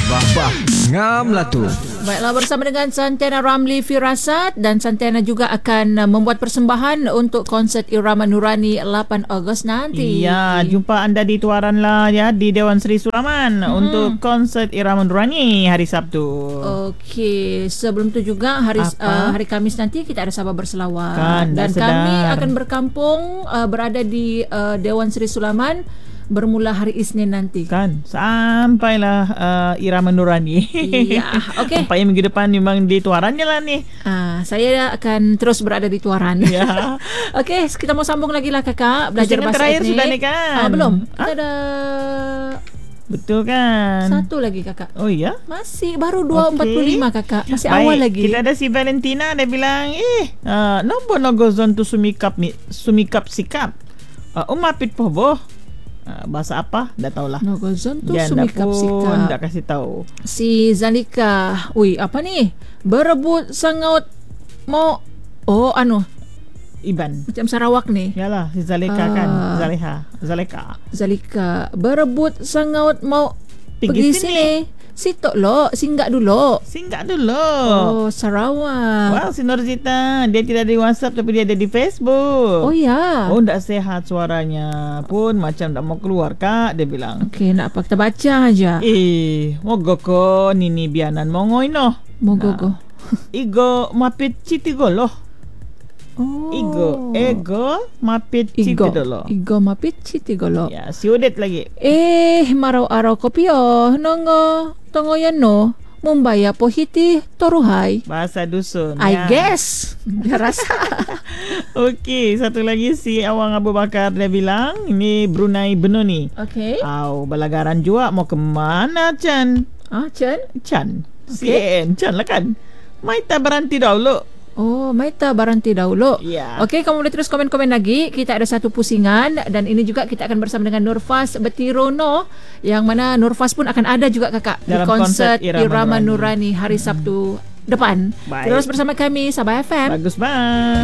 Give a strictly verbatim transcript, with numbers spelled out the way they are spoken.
Bah bah ngam lah tu. Baiklah, bersama dengan Santana Ramli Firasat, dan Santana juga akan uh, membuat persembahan untuk konsert Irama Nurani lapan Ogos nanti. Ya, jumpa anda di Tuaran lah ya, di Dewan Seri Sulaman hmm. untuk konsert Irama Nurani hari Sabtu. Okey, sebelum tu juga hari uh, hari Khamis nanti kita ada Sabah Berselawat kan, dan sedar. kami akan berkampung uh, berada di uh, Dewan Seri Sulaman bermula hari Isnin nanti. Kan, sampailah uh, Irama Nurani. Iya, okey. Sampai minggu depan memang di Tuaran je lah ni. Ah, saya akan terus berada di Tuaran. Ya. Okey, kita mau sambung lagi lah kakak belajar bahasa terakhir etnik. sudah ni kan? Ah, belum. Kita Ah? ada Betul kan? satu lagi kakak. Oh iya? Masih baru dua empat puluh lima kakak. Masih Baik, awal lagi. kita ada si Valentina, dia bilang, eh, uh, nombor nogozon tu sumikap mi, sumikap sikap. Uh, umapit po boh. Uh, bahasa apa? Dah tahulah. Nogozon tu Janda sumikap pun sikap. dah kasih tahu. Si Zalika, ui apa ni? Berebut sangat mau. Oh anu, Iban. macam Sarawak ni. Yalah, si Zaleka Ah. kan. Zaleha. Zaleka. Zalika berebut sangat mau Pergi pergi, sini. sini. Sitok lo, singgah dulu. Singgah dulu. Oh, Sarawak. Wow, si Norzita, dia tidak ada di WhatsApp tapi dia ada di Facebook. Oh ya. Oh, tak sehat suaranya pun macam tak mau keluar, Kak, dia bilang. Okey, nak apa kita baca aja. Eh, mogo ko nini bianan mongoy no. Mogogo. Igo mapit citi golo. Oh. Igo, ego mapit citi Igo. dolo. Igo mapit citi golo. Ya, si Udet lagi. Eh, marau-arau kopio. Nongo, tongo yan no. Mumbaya pohiti toruhai. Bahasa dusun. I ya. guess. Dia rasa. Okey, satu lagi si Awang Abu Bakar dia bilang, ini Brunei Benoni. Okey. Au, balagaran juga mau kemana, Chan? Ah, Chen. Chan. Si Okey. En, Chan lah kan. Mai tak berhenti dahulu. Oh, Maita Baranti dahulu. Ya. Okey, kamu boleh terus komen-komen lagi. Kita ada satu pusingan dan ini juga kita akan bersama dengan Nurfas Betirono, yang mana Nurfas pun akan ada juga kakak Dalam di konsert konsert Irama Irama Nurani. Nurani hari Sabtu depan. Baik. Terus bersama kami Sabah F M. Bagus banget.